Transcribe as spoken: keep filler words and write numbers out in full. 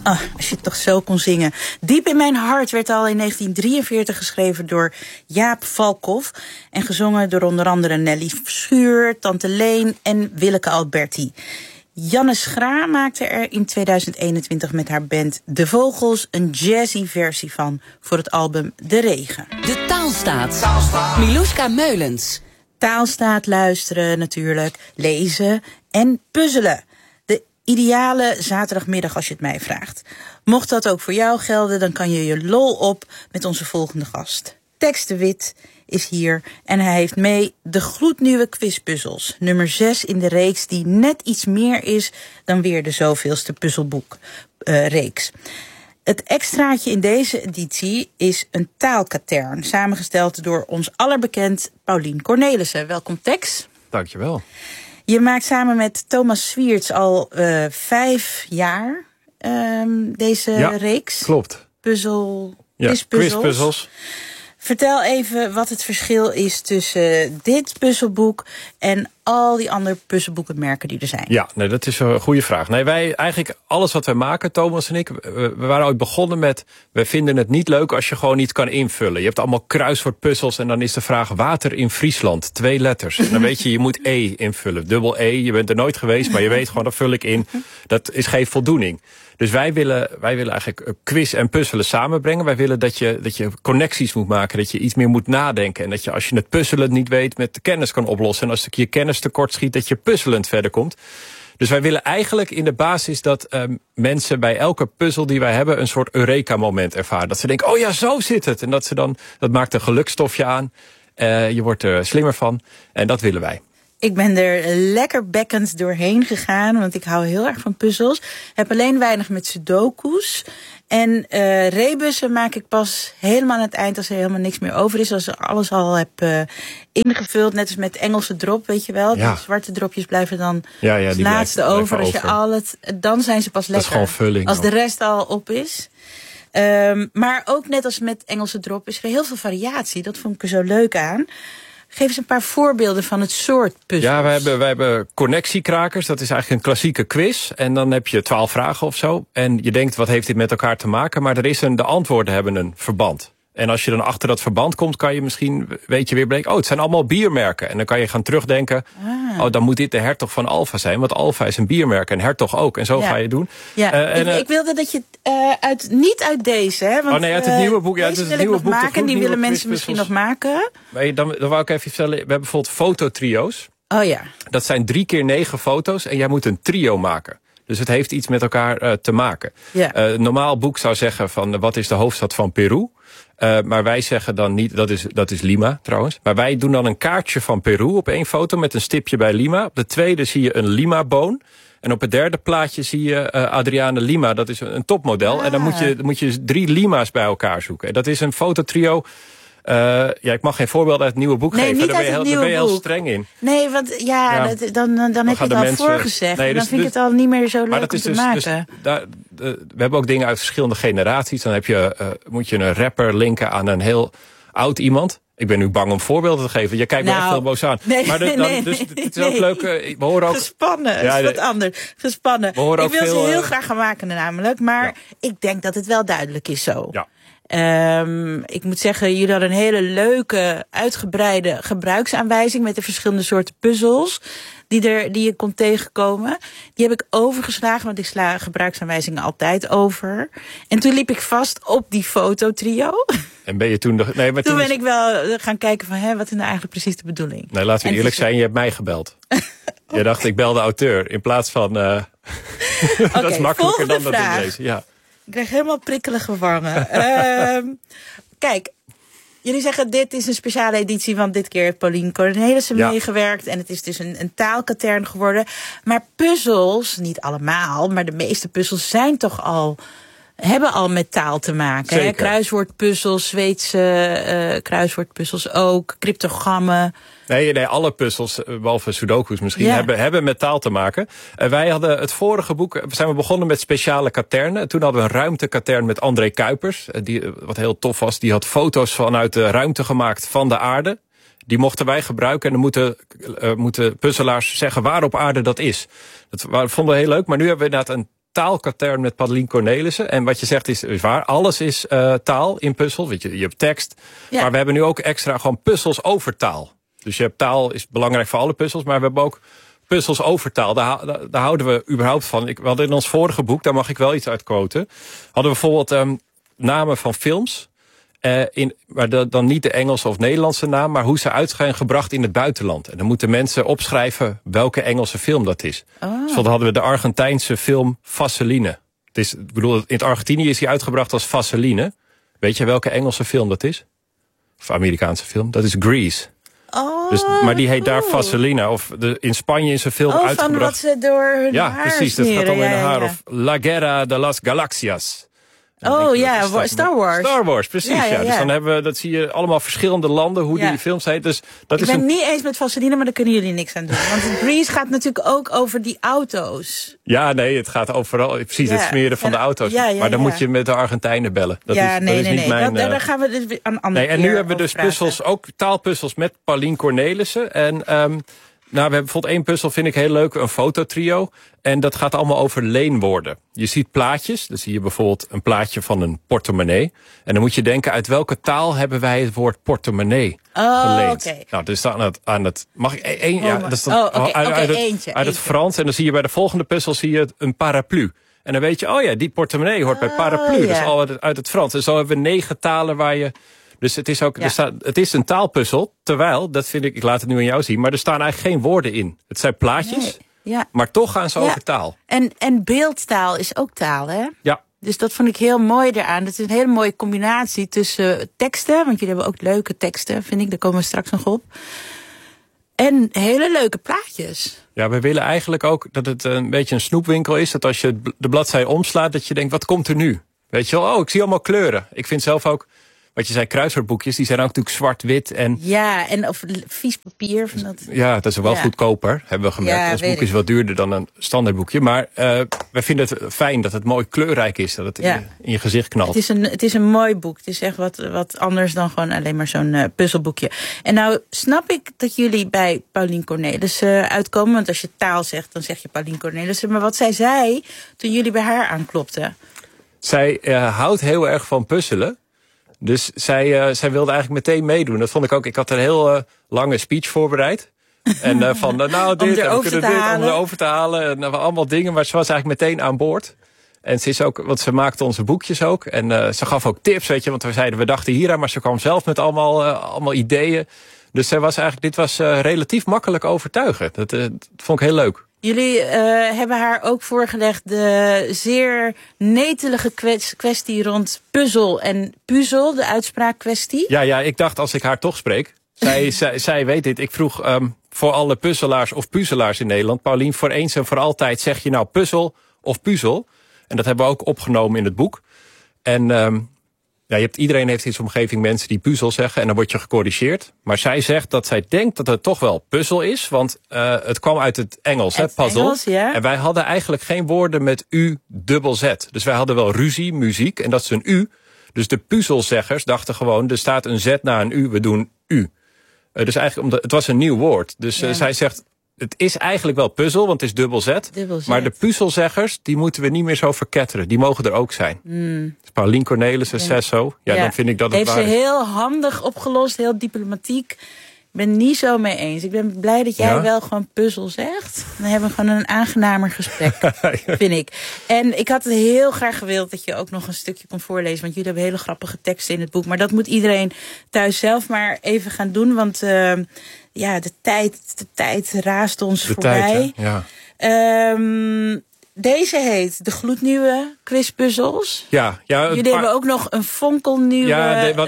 Oh, als je het toch zo kon zingen. Diep in mijn hart werd al in negentien drieënveertig geschreven door Jaap Valkhoff. En gezongen door onder andere Nelly Schuur, Tante Leen en Willeke Alberti. Janne Schra maakte er in tweeduizend eenentwintig met haar band De Vogels een jazzy versie van voor het album De Regen. De Taalstaat. Taalstaat. Milouska Meulens. Taalstaat luisteren natuurlijk, lezen en puzzelen. Ideale zaterdagmiddag als je het mij vraagt. Mocht dat ook voor jou gelden, dan kan je je lol op met onze volgende gast. Tex de Wit is hier en hij heeft mee de gloednieuwe quizpuzzels. Nummer zes in de reeks die net iets meer is dan weer de zoveelste puzzelboek uh, reeks. Het extraatje in deze editie is een taalkatern, samengesteld door ons allerbekend Paulien Cornelissen. Welkom Tex. Dankjewel. Je maakt samen met Thomas Swierts al uh, vijf jaar um, deze ja, reeks. Klopt. Puzzel, ja, quizpuzzels. quizpuzzels. Vertel even wat het verschil is tussen dit puzzelboek en al die andere puzzelboekenmerken die er zijn. Ja, nee, dat is een goede vraag. Nee, wij eigenlijk alles wat wij maken, Thomas en ik, we, we waren ooit begonnen met, we vinden het niet leuk als je gewoon niet kan invullen. Je hebt allemaal kruiswoordpuzzels en dan is de vraag water in Friesland, twee letters. En dan weet je, je moet E invullen, dubbel E. Je bent er nooit geweest, maar je weet gewoon, dat vul ik in. Dat is geen voldoening. Dus wij willen, wij willen eigenlijk quiz en puzzelen samenbrengen. Wij willen dat je, dat je connecties moet maken, dat je iets meer moet nadenken. En dat je als je het puzzelen niet weet, met de kennis kan oplossen. En als je kennis tekort schiet, dat je puzzelend verder komt. Dus wij willen eigenlijk in de basis dat um, mensen bij elke puzzel die wij hebben een soort Eureka-moment ervaren. Dat ze denken, oh ja, zo zit het. En dat ze dan, dat maakt een gelukstofje aan. Uh, je wordt er slimmer van. En dat willen wij. Ik ben er lekker bekkend doorheen gegaan, want ik hou heel erg van puzzels. Heb alleen weinig met sudoku's. En uh, rebussen maak ik pas helemaal aan het eind als er helemaal niks meer over is. Als ik alles al heb uh, ingevuld, net als met Engelse drop, weet je wel. Ja. De zwarte dropjes blijven dan ja, ja, als die laatste blijven, over. Als je over. al het, dan zijn ze pas lekker. Dat is gewoon vulling. Als ook. de rest al op is. Um, maar ook net als met Engelse drop is er heel veel variatie. Dat vond ik er zo leuk aan. Geef eens een paar voorbeelden van het soort puzzels. Ja, wij hebben, wij hebben connectiekrakers. Dat is eigenlijk een klassieke quiz. En dan heb je twaalf vragen of zo. En je denkt, wat heeft dit met elkaar te maken? Maar er is een, de antwoorden hebben een verband. En als je dan achter dat verband komt, kan je misschien, weet je weer bleken, oh, het zijn allemaal biermerken. En dan kan je gaan terugdenken, ah. oh, dan moet dit de Hertog van Alfa zijn. Want Alfa is een biermerk en Hertog ook. En zo ja. ga je doen. Ja, uh, en, uh, ik, ik wilde dat je uh, uit, niet uit deze, hè. Want, oh nee, uit het nieuwe boek. Ja, deze het wil het nieuwe ik nog boek, maken, die willen mensen misschien nog maken. Nee, dan, dan wou ik even vertellen, we hebben bijvoorbeeld fototrio's. Oh ja. Dat zijn drie keer negen foto's en jij moet een trio maken. Dus het heeft iets met elkaar uh, te maken. Ja. Uh, normaal boek zou zeggen van, uh, wat is de hoofdstad van Peru? Uh, maar wij zeggen dan niet, dat is, dat is Lima trouwens. Maar wij doen dan een kaartje van Peru op één foto met een stipje bij Lima. Op de tweede zie je een Lima-boon. En op het derde plaatje zie je uh, Adriane Lima. Dat is een, een topmodel. Ah. En dan moet je, dan moet je drie Lima's bij elkaar zoeken. En dat is een fototrio. Uh, ja, ik mag geen voorbeeld uit het nieuwe boek nee, geven. Daar ben je, heel, daar ben je heel boek. streng in. Nee, want ja, ja. Dat, dan, dan, dan heb je het al mensen, voorgezegd. Nee, dus, dan vind ik dus, het al niet meer zo leuk om te dus, maken. Dus, daar, de, we hebben ook dingen uit verschillende generaties. Dan heb je, uh, moet je een rapper linken aan een heel oud iemand. Ik ben nu bang om voorbeelden te geven. Je kijkt nou, me echt heel boos aan. Nee, maar de, dan, nee, dus, het is nee. ook leuk. Uh, we horen ook, Gespannen, ja, is wat anders. Gespannen. Ik wil veel, ze heel uh, graag gaan maken namelijk. Maar ja. ik denk dat het wel duidelijk is zo. Ja. Um, ik moet zeggen, jullie hadden een hele leuke, uitgebreide gebruiksaanwijzing met de verschillende soorten puzzels die, er, die je kon tegenkomen. Die heb ik overgeslagen, want ik sla gebruiksaanwijzingen altijd over. En toen liep ik vast op die fototrio. En ben je toen... De, nee, maar toen, toen ben is... ik wel gaan kijken van, hè, wat is nou eigenlijk precies de bedoeling? Nee, laten we en eerlijk zijn, je hebt mij gebeld. oh. Je dacht, ik bel de auteur, in plaats van... Uh, okay, dat is makkelijker dan vraag. dat ik lees. Ja. Ik krijg helemaal prikkelige wangen. uh, kijk, jullie zeggen dit is een speciale editie, want dit keer heeft Paulien Cornelissen ja. meegewerkt. En het is dus een, een taalkatern geworden. Maar puzzels, niet allemaal, maar de meeste puzzels zijn toch al... hebben al met taal te maken. Hè? Kruiswoordpuzzels, Zweedse uh, kruiswoordpuzzels ook, cryptogrammen. Nee, nee, alle puzzels, behalve sudoku's misschien, ja. hebben, hebben met taal te maken. Uh, wij hadden het vorige boek, zijn we begonnen met speciale katernen. Toen hadden we een ruimtekatern met André Kuipers, die, wat heel tof was. Die had foto's vanuit de ruimte gemaakt van de aarde. Die mochten wij gebruiken en dan moeten, uh, moeten puzzelaars zeggen waar op aarde dat is. Dat vonden we heel leuk, maar nu hebben we inderdaad een taalkatern met Paulien Cornelissen. En wat je zegt is, is waar. Alles is uh, taal in puzzels. Weet je, je hebt tekst. Ja. Maar we hebben nu ook extra gewoon puzzels over taal. Dus je hebt taal is belangrijk voor alle puzzels. Maar we hebben ook puzzels over taal. Daar, daar, daar houden we überhaupt van. Ik, we hadden in ons vorige boek, daar mag ik wel iets uit quoten. Hadden we bijvoorbeeld um, namen van films. Uh, in, maar de, dan niet de Engelse of Nederlandse naam, maar hoe ze uit zijn gebracht in het buitenland. En dan moeten mensen opschrijven welke Engelse film dat is. Oh. Zo hadden we de Argentijnse film Vaseline. Het is, ik bedoel, in het Argentinië is die uitgebracht als Vaseline. Weet je welke Engelse film dat is? Of Amerikaanse film? Dat is Grease. Oh, dus, maar die heet daar Vaselina. Of de, in Spanje is een film oh, uitgebracht. Van wat ze door hun ja, haar precies. Dat smeren. gaat om in ja, haar. ja. Of La Guerra de las Galaxias. Oh ja, Star, Star Wars. Star Wars, precies. Ja, ja, ja. Dus dan hebben we, dat zie je allemaal verschillende landen, hoe ja. die films heet. Dus dat ik is ben een... niet eens met Vaseline, maar daar kunnen jullie niks aan doen. Want Grease gaat natuurlijk ook over die auto's. Ja, nee, het gaat overal. Precies, ja. het smeren van en, de auto's. Ja, ja, maar dan ja. moet je met de Argentijnen bellen. Dat ja, is, nee, dat is nee, niet nee. mijn... Dat, daar gaan we dus een andere nee, en nu hebben we dus praten. puzzels, ook taalpuzzels met Paulien Cornelissen. En... Um, Nou, we hebben bijvoorbeeld één puzzel, vind ik heel leuk, een fototrio. En dat gaat allemaal over leenwoorden. Je ziet plaatjes, dan zie je bijvoorbeeld een plaatje van een portemonnee. En dan moet je denken, uit welke taal hebben wij het woord portemonnee oh, geleend? Okay. Nou, dus aan het, aan het mag ik één? Oh, ja, dat is dan, oh, okay, uit, okay, uit, het, eentje, uit het Frans. En dan zie je bij de volgende puzzel zie je een paraplu. En dan weet je, oh ja, die portemonnee hoort bij paraplu. Oh, ja. Dat is al uit, uit het Frans. En zo hebben we negen talen waar je... Dus het is ook, ja. er staat, het is een taalpuzzel, terwijl, dat vind ik, ik laat het nu aan jou zien, maar er staan eigenlijk geen woorden in. Het zijn plaatjes, nee. ja. maar toch gaan ze ja. over taal. En, en beeldtaal is ook taal, hè? Ja. Dus dat vond ik heel mooi eraan. Dat is een hele mooie combinatie tussen teksten, want jullie hebben ook leuke teksten, vind ik, daar komen we straks nog op. En hele leuke plaatjes. Ja, we willen eigenlijk ook dat het een beetje een snoepwinkel is, dat als je de bladzij omslaat, dat je denkt, wat komt er nu? Weet je wel, oh, ik zie allemaal kleuren. Ik vind zelf ook... Wat je zei, kruiswoordboekjes, die zijn ook natuurlijk zwart-wit. En ja, en of vies papier. Van dat... Ja, dat is wel ja. goedkoper, hebben we gemerkt. Ja, Ons boek ik. is wat duurder dan een standaardboekje. Maar uh, wij vinden het fijn dat het mooi kleurrijk is. Dat het ja. in, je, in je gezicht knalt. Het is, een, het is een mooi boek. Het is echt wat, wat anders dan gewoon alleen maar zo'n uh, puzzelboekje. En nou snap ik dat jullie bij Paulien Cornelissen uh, uitkomen. Want als je taal zegt, dan zeg je Paulien Cornelissen. Maar wat zij zei toen jullie bij haar aanklopten? Zij uh, houdt heel erg van puzzelen. Dus zij, uh, zij wilde eigenlijk meteen meedoen. Dat vond ik ook. Ik had een heel uh, lange speech voorbereid. En uh, van uh, nou dit en we kunnen dit halen. om erover te halen. En uh, allemaal dingen. Maar ze was eigenlijk meteen aan boord. En ze is ook, want ze maakte onze boekjes ook. En uh, ze gaf ook tips, weet je. Want we zeiden, we dachten hieraan. Maar ze kwam zelf met allemaal, uh, allemaal ideeën. Dus zij was eigenlijk, dit was uh, relatief makkelijk overtuigen. Dat, uh, dat vond ik heel leuk. Jullie uh, hebben haar ook voorgelegd de zeer netelige kwestie rond puzzel en puzzel, de uitspraakkwestie. Ja, ja, ik dacht als ik haar toch spreek. Zij, zij, zij weet dit. Ik vroeg um, voor alle puzzelaars of puzzelaars in Nederland. Paulien, voor eens en voor altijd zeg je nou puzzel of puzzel. En dat hebben we ook opgenomen in het boek. En um, ja, je hebt, iedereen heeft in zijn omgeving mensen die puzzel zeggen. En dan word je gecorrigeerd. Maar zij zegt dat zij denkt dat het toch wel puzzel is. Want uh, het kwam uit het Engels, het hè, puzzle. Engels, ja. En wij hadden eigenlijk geen woorden met U dubbel Z. Dus wij hadden wel ruzie, muziek. En dat is een U. Dus de puzzelzeggers dachten gewoon, er staat een Z na een U, we doen U. Uh, dus eigenlijk, omdat, het was een nieuw woord. Dus uh, ja. zij zegt, het is eigenlijk wel puzzel, want het is dubbel Z. Dubbel Z. Maar de puzzelzeggers, die moeten we niet meer zo verketteren. Die mogen er ook zijn. Mm. Dus Paulien Cornelissen ja. zegt zo. Ja, ja, dan vind ik dat het heeft waar is. Heeft ze heel handig opgelost, heel diplomatiek. Ik ben het niet zo mee eens. Ik ben blij dat jij ja? wel gewoon puzzel zegt. Dan hebben we gewoon een aangenamer gesprek, ja. vind ik. En ik had het heel graag gewild dat je ook nog een stukje kon voorlezen. Want jullie hebben hele grappige teksten in het boek. Maar dat moet iedereen thuis zelf maar even gaan doen. Want uh, ja, de tijd, de tijd raast ons de voorbij. Tijd, ja. Um, Deze heet de gloednieuwe quizpuzzels. Ja, ja, jullie paar... hebben ook nog een fonkelnieuwe... Ja, nee,